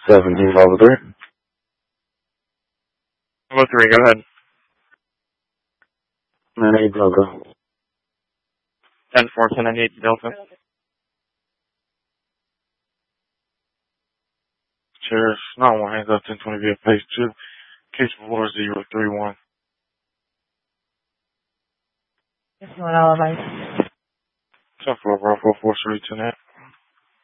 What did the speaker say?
17 level 3. Level 3, go ahead. 98 Delta. 10-4, 1098 Delta. Cheers. 9-1 hands up 1020 via page 2. Case before 031. Yes, 1 alibi. 10-4 Bravo 4 3 10